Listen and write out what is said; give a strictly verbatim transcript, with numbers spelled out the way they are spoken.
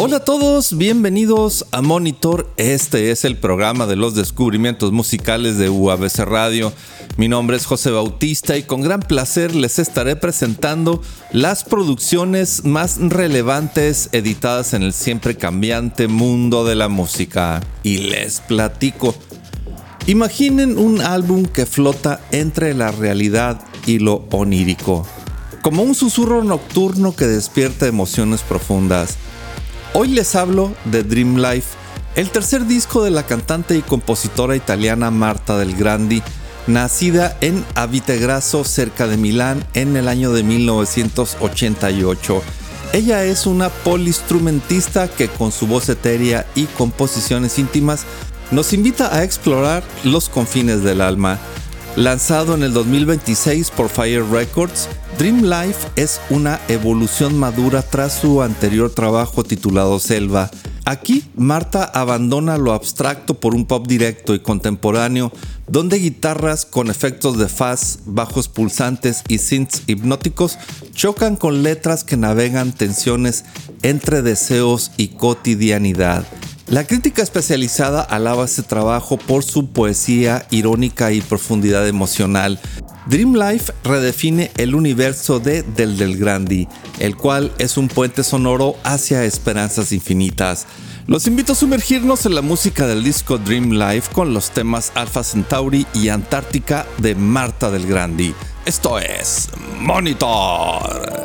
Hola a todos, bienvenidos a Monitor. Este es el programa de los descubrimientos musicales de U A B C Radio. Mi nombre es José Bautista y con gran placer les estaré presentando las producciones más relevantes editadas en el siempre cambiante mundo de la música. Y les platico. Imaginen un álbum que flota entre la realidad y lo onírico, como un susurro nocturno que despierta emociones profundas. Hoy les hablo de Dream Life, el tercer disco de la cantante y compositora italiana Marta del Grandi, nacida en Avitegrasso, cerca de Milán, en el año de mil novecientos ochenta y ocho. Ella es una poliinstrumentista que con su voz etérea y composiciones íntimas nos invita a explorar los confines del alma. Lanzado en el dos mil veintiséis por Fire Records, Dream Life es una evolución madura tras su anterior trabajo titulado Selva. Aquí, Marta abandona lo abstracto por un pop directo y contemporáneo, donde guitarras con efectos de fuzz, bajos pulsantes y synths hipnóticos chocan con letras que navegan tensiones entre deseos y cotidianidad. La crítica especializada alaba este trabajo por su poesía irónica y profundidad emocional. Dream Life redefine el universo de Del Del Grandi, el cual es un puente sonoro hacia esperanzas infinitas. Los invito a sumergirnos en la música del disco Dream Life con los temas Alpha Centauri y Antártica de Marta del Grandi. Esto es Monitor.